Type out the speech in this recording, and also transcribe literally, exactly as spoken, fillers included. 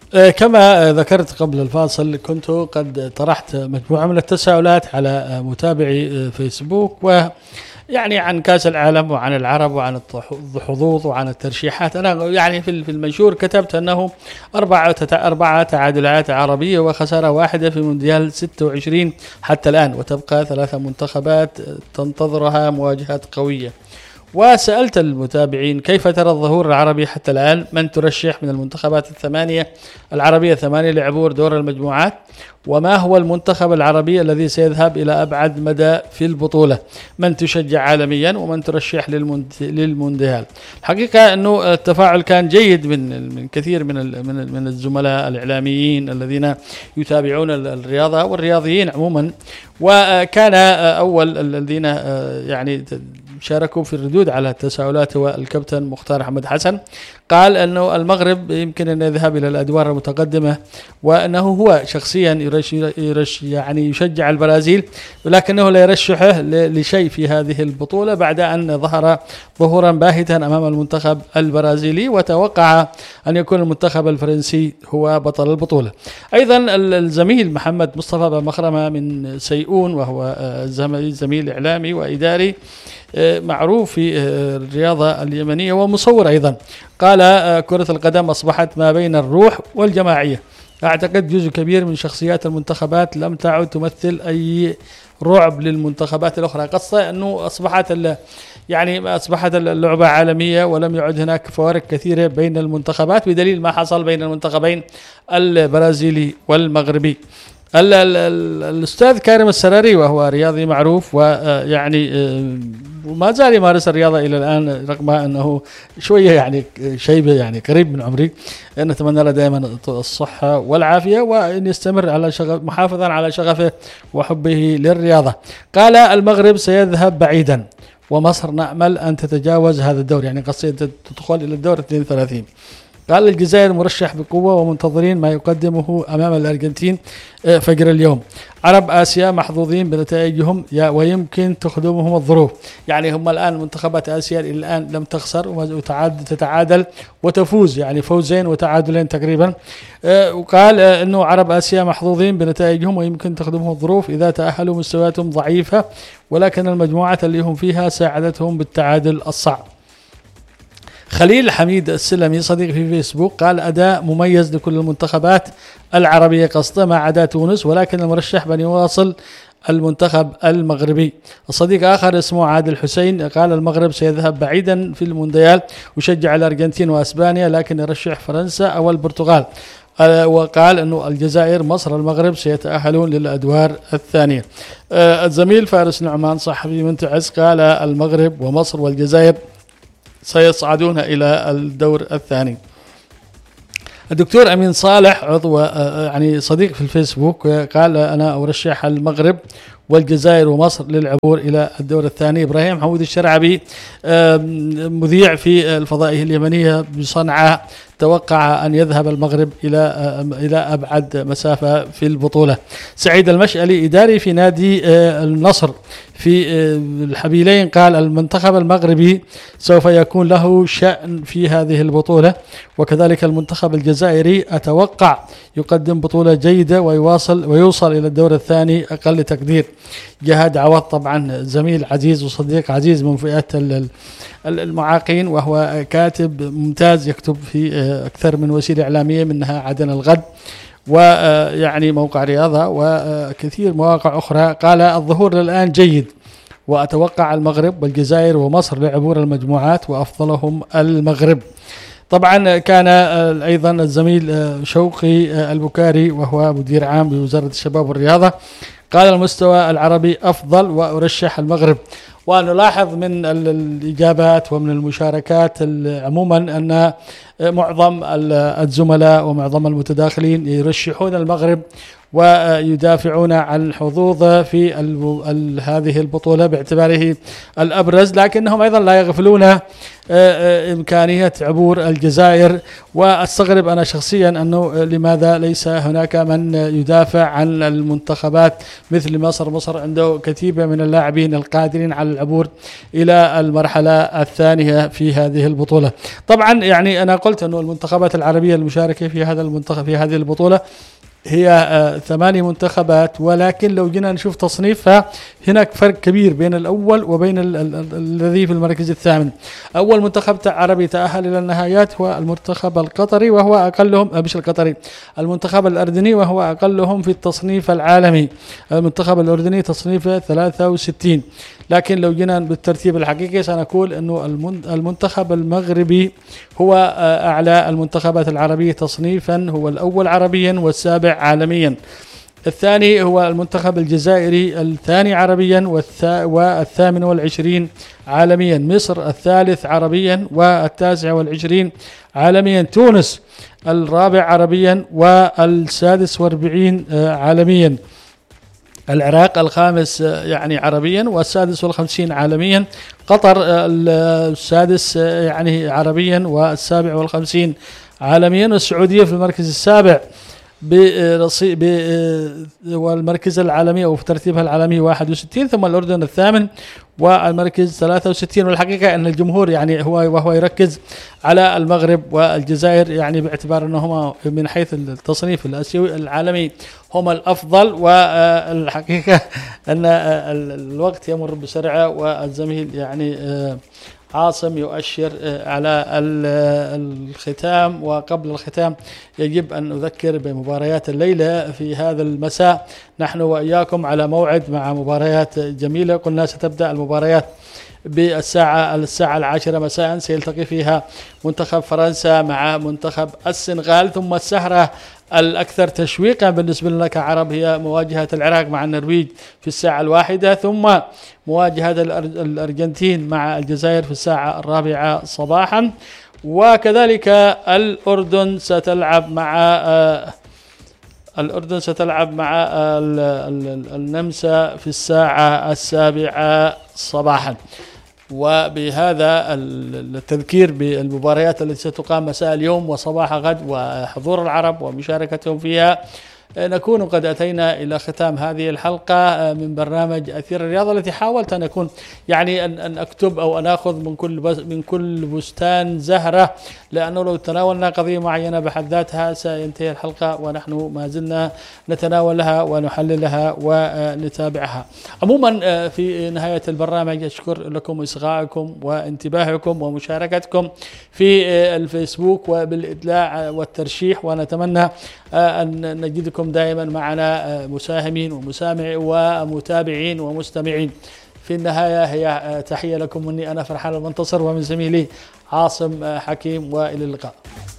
كما ذكرت قبل الفاصل، كنت قد طرحت مجموعة من التساؤلات على متابعي فيسبوك، ويعني عن كأس العالم وعن العرب وعن الحظوظ وعن الترشيحات. أنا يعني في المنشور كتبت أنه أربعة أربعة تعادلات عربية وخسارة واحدة في مونديال ستة وعشرين حتى الآن، وتبقى ثلاثة منتخبات تنتظرها مواجهات قوية. وسألت المتابعين كيف ترى الظهور العربي حتى الآن، من ترشح من المنتخبات الثمانية العربية الثمانية لعبور دور المجموعات، وما هو المنتخب العربي الذي سيذهب إلى أبعد مدى في البطولة، من تشجع عالميا ومن ترشح للمونديال. الحقيقة أنه التفاعل كان جيد من من كثير من من من الزملاء الإعلاميين الذين يتابعون الرياضة والرياضيين عموما، وكان أول الذين يعني شاركوا في الردود على التساؤلات هو الكابتن مختار أحمد حسن. قال أنه المغرب يمكن أن يذهب إلى الأدوار المتقدمة، وأنه هو شخصيا يرش يرش يعني يشجع البرازيل، ولكنه لا يرشحه لشيء في هذه البطولة بعد أن ظهر ظهورا باهتا أمام المنتخب البرازيلي، وتوقع أن يكون المنتخب الفرنسي هو بطل البطولة. أيضا الزميل محمد مصطفى بمخرمة من سيئون، وهو زميل إعلامي وإداري معروف في الرياضة اليمنية ومصور أيضا، قال كرة القدم أصبحت ما بين الروح والجماعية. أعتقد جزء كبير من شخصيات المنتخبات لم تعد تمثل أي رعب للمنتخبات الأخرى، قصة أنه أصبحت يعني أصبحت اللعبة عالمية ولم يعد هناك فوارق كثيرة بين المنتخبات، بدليل ما حصل بين المنتخبين البرازيلي والمغربي. ال ال ال الأستاذ كارم السراري وهو رياضي معروف ويعني وما زال يمارس الرياضة إلى الآن رغم أنه شوية يعني شيبة يعني قريب من عمري، نتمنى له دائما الصحة والعافية وأن يستمر على شغف محافظا على شغفه وحبه للرياضة. قال المغرب سيذهب بعيدا ومصر نأمل أن تتجاوز هذا الدور، يعني قصيدة تدخل إلى الدور اثنين وثلاثين. قال الجزائر مرشح بقوة ومنتظرين ما يقدمه أمام الأرجنتين فجر اليوم. عرب آسيا محظوظين بنتائجهم ويمكن تخدمهم الظروف، يعني هم الآن منتخبات آسيا إلى الآن لم تخسر وتتعادل وتفوز، يعني فوزين وتعادلين تقريبا. وقال أنه عرب آسيا محظوظين بنتائجهم ويمكن تخدمهم الظروف إذا تأهلوا مستوياتهم ضعيفة، ولكن المجموعات اللي هم فيها ساعدتهم بالتعادل الصعب. خليل حميد السلمي صديق في فيسبوك قال أداء مميز لكل المنتخبات العربية قصده ما عدا تونس، ولكن المرشح بن يواصل المنتخب المغربي. الصديق آخر اسمه عادل حسين قال المغرب سيذهب بعيدا في المونديال وشجع الأرجنتين وأسبانيا، لكن يرشح فرنسا أو البرتغال. وقال أنه الجزائر مصر المغرب سيتأهلون للأدوار الثانية. الزميل فارس نعمان صحفي منتعس قال المغرب ومصر والجزائر سيصعدون إلى الدور الثاني. الدكتور أمين صالح عضو يعني صديق في الفيسبوك قال أنا أرشح المغرب والجزائر ومصر للعبور إلى الدور الثاني. إبراهيم حمود الشرعبي مذيع في الفضائية اليمنية بصنعاء توقع أن يذهب المغرب إلى إلى أبعد مسافة في البطولة. سعيد المشعلي إداري في نادي النصر في الحبيلين قال المنتخب المغربي سوف يكون له شأن في هذه البطولة، وكذلك المنتخب الجزائري أتوقع يقدم بطولة جيدة ويواصل ويوصل إلى الدور الثاني أقل تقدير. جهاد عوض طبعا زميل عزيز وصديق عزيز من فئة المعاقين، وهو كاتب ممتاز يكتب في أكثر من وسيلة إعلامية منها عدن الغد ويعني موقع رياضة وكثير مواقع أخرى. قال الظهور الآن جيد وأتوقع المغرب والجزائر ومصر لعبور المجموعات وأفضلهم المغرب. طبعا كان أيضا الزميل شوقي البكاري وهو مدير عام بوزارة الشباب والرياضة قال المستوى العربي أفضل وأرشح المغرب. ونلاحظ من الإجابات ومن المشاركات عموما أن معظم الزملاء ومعظم المتداخلين يرشحون المغرب ويدافعون عن الحظوظ في هذه البطولة باعتباره الأبرز، لكنهم أيضا لا يغفلون إمكانية عبور الجزائر. واستغرب أنا شخصيا أنه لماذا ليس هناك من يدافع عن المنتخبات مثل مصر. مصر عنده كتيبة من اللاعبين القادرين على العبور إلى المرحلة الثانية في هذه البطولة. طبعا يعني أنا قلت أنه المنتخبات العربية المشاركة في هذا المنتخب في هذه البطولة هي آه ثماني منتخبات، ولكن لو جينا نشوف تصنيفها هناك فرق كبير بين الأول وبين الذي في المركز الثامن. أول منتخب عربي تأهل إلى النهائيات هو المنتخب القطري وهو أقلهم آه مش القطري المنتخب الأردني وهو أقلهم في التصنيف العالمي. المنتخب الأردني تصنيفه ثلاثة وستين، لكن لو جينا بالترتيب الحقيقي سنقول أنه المنتخب المغربي هو آه أعلى المنتخبات العربية تصنيفا، هو الأول عربيا والسابع عالميا. الثاني هو المنتخب الجزائري الثاني عربيا والثامن والعشرين عالميا. مصر الثالث عربيا والتاسع والعشرين عالميا. تونس الرابع عربيا والسادس والأربعين عالميا. العراق الخامس يعني عربيا والسادس والخمسين عالميا. قطر السادس يعني عربيا والسابع والخمسين عالميا. والسعودية في المركز السابع برصيد والمركز العالمي أو في ترتيبها العالمي واحد وستين، ثم الأردن الثامن والمركز ثلاثة وستين. والحقيقة أن الجمهور يعني هو وهو يركز على المغرب والجزائر يعني باعتبار أنهما من حيث التصنيف الآسيوي العالمي هما الأفضل. والحقيقة أن الوقت يمر بسرعة والزميل يعني عاصم يؤشر على الختام. وقبل الختام يجب أن نذكر بمباريات الليلة في هذا المساء. نحن وإياكم على موعد مع مباريات جميلة. قلنا ستبدأ المباريات بالساعة الساعة العاشرة مساء، سيلتقي فيها منتخب فرنسا مع منتخب السنغال. ثم السهرة الأكثر تشويقا بالنسبة لنا كعرب هي مواجهة العراق مع النرويج في الساعة الواحدة، ثم مواجهة الأرجنتين مع الجزائر في الساعة الرابعة صباحا. وكذلك الأردن ستلعب مع الأردن ستلعب مع النمسا في الساعة السابعة صباحا. وبهذا التذكير بالمباريات التي ستقام مساء اليوم وصباح غد وحضور العرب ومشاركتهم فيها، نكون قد أتينا إلى ختام هذه الحلقة من برنامج أثير الرياضة، التي حاولت أن أكون يعني أن, أن أكتب أو أن أخذ من كل من كل بستان زهرة، لأنه لو تناولنا قضية معينة بحد ذاتها سينتهي الحلقة ونحن ما زلنا نتناولها ونحللها ونتابعها. عموما في نهاية البرنامج أشكر لكم إصغائكم وانتباهكم ومشاركتكم في الفيسبوك وبالإدلاع والترشيح، ونتمنى أن نجدكم دائما معنا مساهمين ومسامعين ومتابعين ومستمعين. في النهاية هي تحية لكم مني أنا فرحان المنتصر ومن زميلي عاصم حكيم، وإلى اللقاء.